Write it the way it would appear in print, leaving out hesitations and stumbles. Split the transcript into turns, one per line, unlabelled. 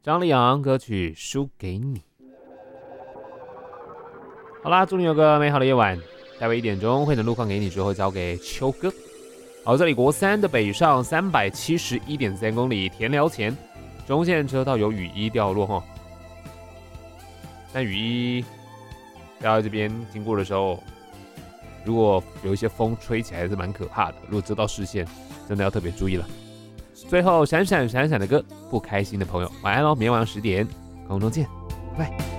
张立昂歌曲《输给你》。好啦，祝你有个美好的夜晚。待会1点钟会等路况给你之后，交给秋哥。好，这里国三的北上371.3公里，田寮前中线车道有雨衣掉落哈，但雨衣掉在这边经过的时候，如果有一些风吹起来，还是蛮可怕的。如果遮到视线，真的要特别注意了。最后，闪闪闪闪的歌，不开心的朋友，晚安喽！明天晚上10点，空中见，拜拜。